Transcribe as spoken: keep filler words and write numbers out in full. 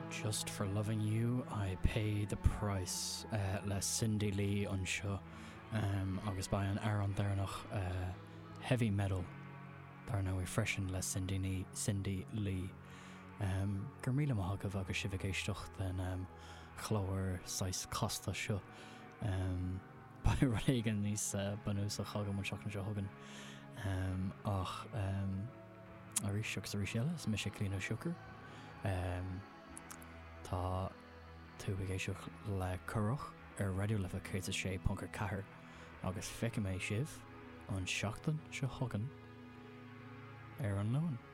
Just for loving you, I pay the price. Uh, le Cindy Lee an seo, um, agus ba an Aaron Darnach uh, heavy metal. Darna we freshen le Cindy Lee. Cindy Lee. Um, gur míle maithagah agus sibhgéisteach den um, chlóir sais costa seo. Um, ba réigen níos uh, banús a chagam an seach na seo hagan. Um, ach um, a rí seach a rí seile, is mis sé clín ó siúcar. Um, Tá tú géisioach le curach ar radio le cé a sé punkar cahar agus feice mé sibh an seachtain se hagan ar an lein.